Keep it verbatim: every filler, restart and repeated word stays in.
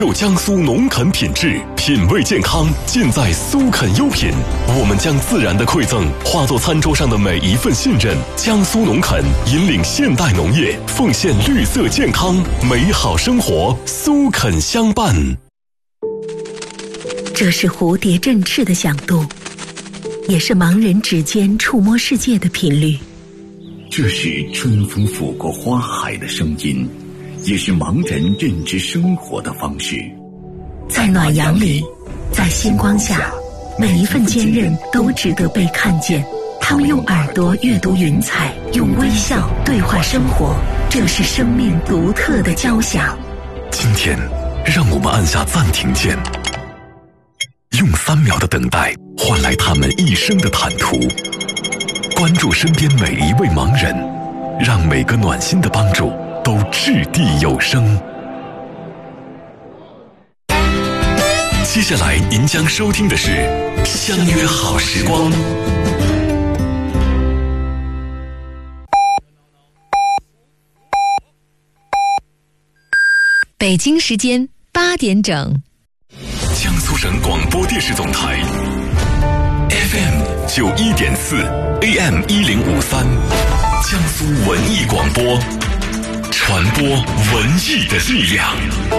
有江苏农垦品质，品味健康尽在苏垦优品。我们将自然的馈赠化作餐桌上的每一份信任。江苏农垦引领现代农业，奉献绿色健康美好生活，苏垦相伴。 这是蝴蝶振翅的响度，也是盲人指尖触摸世界的频率。 这是春风拂过花海的声音，也是盲人认知生活的方式。 在暖阳里，在星光下，每一份坚韧都值得被看见。他们用耳朵阅读云彩，用微笑对话生活，这是生命独特的交响。 今天，让我们按下暂停键，用三秒的等待换来他们一生的坦途。关注身边每一位盲人，让每个暖心的帮助都掷地有声。接下来您将收听的是《相约好时光》。 北京时间八点整， 江苏省广播电视总台 F M 九一点四 A M 一零五三，江苏文艺广播，传播文艺的力量。